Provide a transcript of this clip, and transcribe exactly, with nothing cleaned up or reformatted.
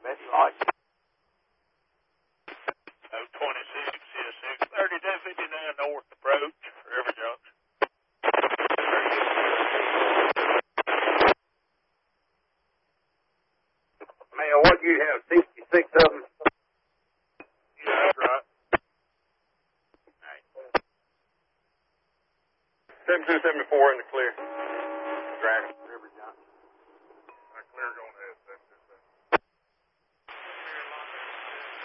Best light. Oh, twenty-six, yes, six thirty-two fifty-nine north approach, River Junction. Man, what you have, sixty-six of them? Yeah, that's right. seventy-two seventy-four in the clear. Dragon, River Junction.